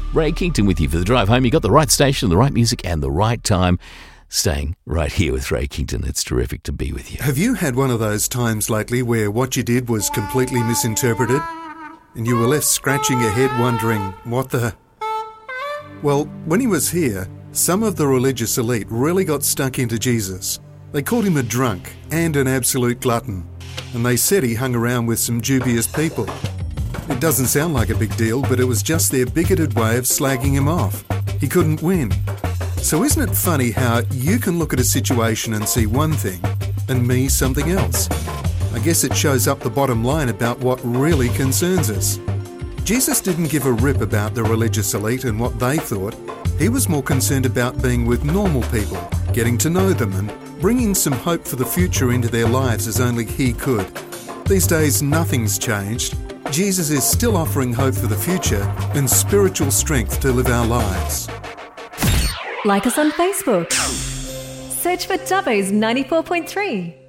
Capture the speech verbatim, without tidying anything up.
Ray Kington with you for the drive home. You got the right station, the right music, and the right time. Staying right here with Ray Kington. It's terrific to be with you. Have you had one of those times lately where what you did was completely misinterpreted and you were left scratching your head wondering, what the... Well, when he was here, some of the religious elite really got stuck into Jesus. They called him a drunk and an absolute glutton, and they said he hung around with some dubious people. It doesn't sound like a big deal, but it was just their bigoted way of slagging him off. He couldn't win. So isn't it funny how you can look at a situation and see one thing and me something else? I guess it shows up the bottom line about what really concerns us. Jesus didn't give a rip about the religious elite and what they thought. He was more concerned about being with normal people, getting to know them and bringing some hope for the future into their lives as only he could. These days nothing's changed. Jesus is still offering hope for the future and spiritual strength to live our lives. Like us on Facebook. Search for Dubbo's ninety-four point three.